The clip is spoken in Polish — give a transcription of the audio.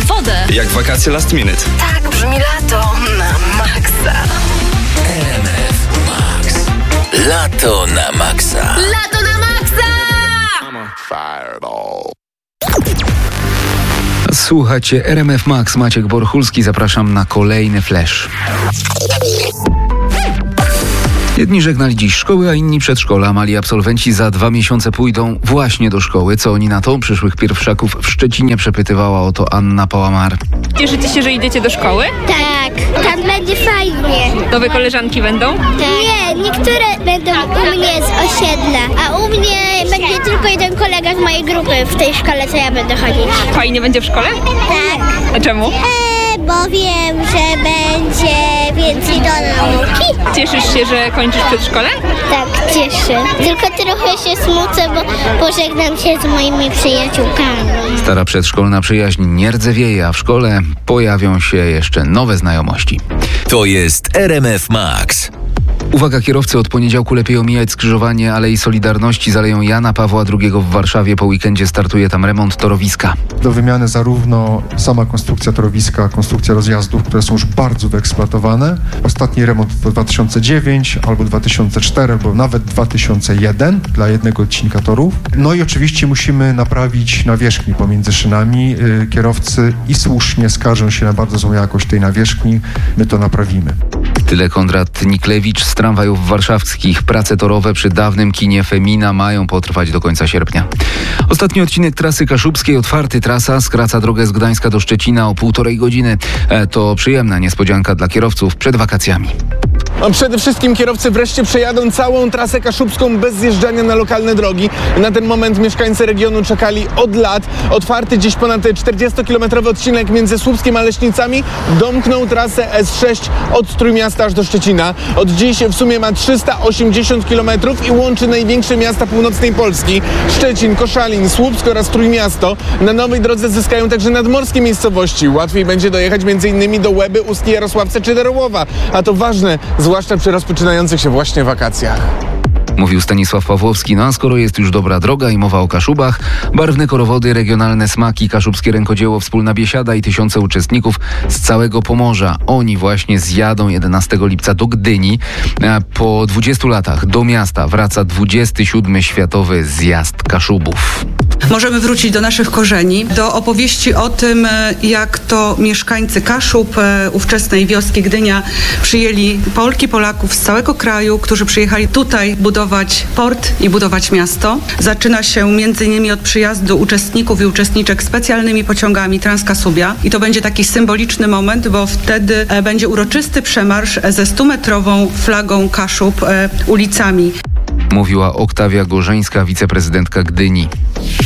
wodę. Jak wakacje last minute. Tak brzmi lato na maksa. RMF Max. Lato na maksa. Lato na maksa! Słuchacie RMF Max, Maciek Borchulski, zapraszam na kolejny flash. Jedni żegnali dziś szkoły, a inni przedszkola. Mali absolwenci za 2 miesiące pójdą właśnie do szkoły. Co oni na to? Przyszłych pierwszaków w Szczecinie przepytywała o to Anna Pałamar. Cieszycie się, że idziecie do szkoły? Tak, tam będzie fajnie. Nowe koleżanki będą? Tak. Nie, niektóre będą u mnie z osiedla, a u mnie będzie tylko jeden kolega z mojej grupy w tej szkole, co ja będę chodzić. Fajnie będzie w szkole? Tak, A czemu? bo wiem, że będzie więcej do nauki. Cieszysz się, że kończysz przedszkole? Tak, cieszę. Tylko trochę się smucę, bo pożegnam się z moimi przyjaciółkami. Stara przedszkolna przyjaźń nie rdzewieje, a w szkole pojawią się jeszcze nowe znajomości. To jest RMF Max. Uwaga, kierowcy, od poniedziałku lepiej omijać skrzyżowanie Alei Solidarności z Aleją Jana Pawła II w Warszawie. Po weekendzie startuje tam remont torowiska. Do wymiany zarówno sama konstrukcja torowiska, konstrukcja rozjazdów, które są już bardzo wyeksploatowane. Ostatni remont to 2009 albo 2004, albo nawet 2001 dla jednego odcinka torów. No i oczywiście musimy naprawić nawierzchni pomiędzy szynami. Kierowcy i słusznie skarżą się na bardzo złą jakość tej nawierzchni. My to naprawimy. Tyle Konrad Niklewicz z tramwajów warszawskich. Prace torowe przy dawnym kinie Femina mają potrwać do końca sierpnia. Ostatni odcinek trasy kaszubskiej otwarty. Trasa skraca drogę z Gdańska do Szczecina o 1,5 godziny. To przyjemna niespodzianka dla kierowców przed wakacjami. Przede wszystkim kierowcy wreszcie przejadą całą trasę kaszubską bez zjeżdżania na lokalne drogi. Na ten moment mieszkańcy regionu czekali od lat. Otwarty dziś ponad 40-kilometrowy odcinek między Słupskiem a Leśnicami domknął trasę S6 od Trójmiasta aż do Szczecina. Od dziś w sumie ma 380 km i łączy największe miasta północnej Polski. Szczecin, Koszalin, Słupsk oraz Trójmiasto. Na nowej drodze zyskają także nadmorskie miejscowości. Łatwiej będzie dojechać m.in. do Łeby, Ustki, Jarosławce czy Darłowa. A to ważne, zwłaszcza przy rozpoczynających się właśnie wakacjach. Mówił Stanisław Pawłowski. No a skoro jest już dobra droga i mowa o Kaszubach, barwne korowody, regionalne smaki, kaszubskie rękodzieło, wspólna biesiada i tysiące uczestników z całego Pomorza. Oni właśnie zjadą 11 lipca do Gdyni. A po 20 latach do miasta wraca 27. Światowy Zjazd Kaszubów. Możemy wrócić do naszych korzeni, do opowieści o tym, jak to mieszkańcy Kaszub, ówczesnej wioski Gdynia, przyjęli Polki, Polaków z całego kraju, którzy przyjechali tutaj budować port i budować miasto. Zaczyna się m.in. od przyjazdu uczestników i uczestniczek specjalnymi pociągami Transkasubia i to będzie taki symboliczny moment, bo wtedy będzie uroczysty przemarsz ze 100-metrową flagą Kaszub ulicami. Mówiła Oktawia Gorzeńska, wiceprezydentka Gdyni.